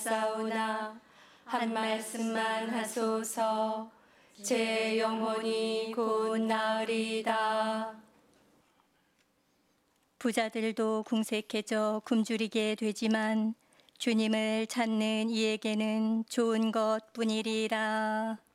싸우나 한 말씀만 하소서. 제 영혼이 곧 나으리이다. 부자들도 궁색해져 굶주리게 되지만 주님을 찾는 이에게는 좋은 것뿐이리라.